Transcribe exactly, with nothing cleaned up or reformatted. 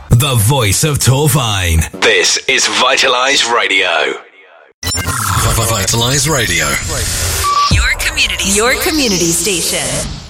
the voice of Torfine. This is Vitalize Radio. Vitalize Radio. Your community. Your community station.